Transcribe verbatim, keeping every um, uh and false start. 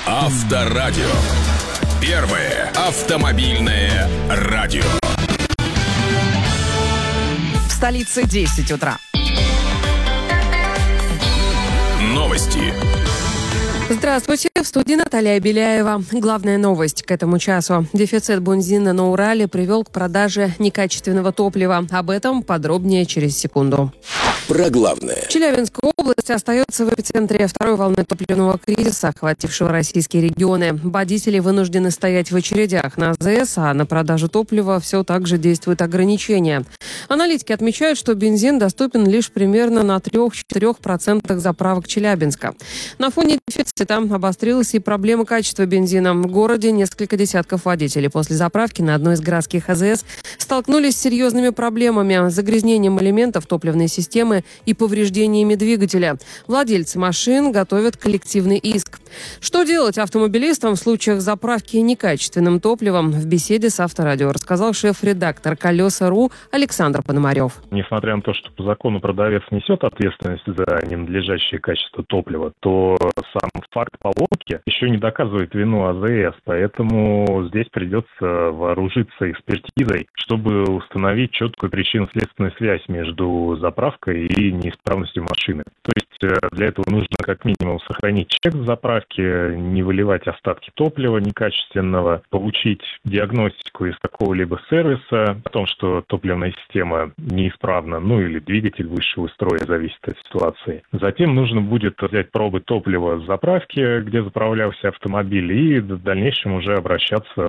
Авторадио. Первое автомобильное радио. В столице десять утра. Новости. Здравствуйте, в студии Наталья Беляева. Главная новость к этому часу. Дефицит бензина на Урале привел к продаже некачественного топлива. Об этом подробнее через секунду. Про главное. Челябинская область остается в эпицентре второй волны топливного кризиса, охватившего российские регионы. Водители вынуждены стоять в очередях на АЗС, а на продажу топлива все так же действуют ограничения. Аналитики отмечают, что бензин доступен лишь примерно на три-четыре процента заправок Челябинска. На фоне дефицита обострилась и проблема качества бензина. В городе несколько десятков водителей после заправки на одной из городских АЗС столкнулись с серьезными проблемами – загрязнением элементов топливной системы и повреждениями двигателя. Владельцы машин готовят коллективный иск. Что делать автомобилистам в случаях заправки некачественным топливом? В беседе с Авторадио рассказал шеф-редактор «Колеса.ру» Александр Пономарев. Несмотря на то, что по закону продавец несет ответственность за ненадлежащее качество топлива, то сам факт поломки еще не доказывает вину АЗС, поэтому здесь придется вооружиться экспертизой, чтобы установить четкую причинно-следственную связь между заправкой и неисправностью машины. То есть для этого нужно как минимум сохранить чек с заправки, не выливать остатки топлива некачественного, получить диагностику из какого-либо сервиса о том, что топливная система неисправна, ну или двигатель высшего строя, зависит от ситуации. Затем нужно будет взять пробы топлива с заправки, где заправлялся автомобиль, и в дальнейшем уже обращаться